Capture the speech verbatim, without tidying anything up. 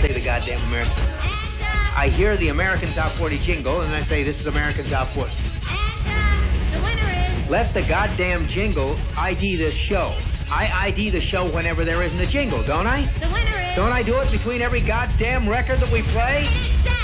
say the goddamn American. I hear the American Top forty jingle, and I say, this is American Top forty. The winner is... Let the goddamn jingle I D this show. I I D the show whenever there isn't a jingle, don't I? The winner is... Don't I do it between every goddamn record that we play?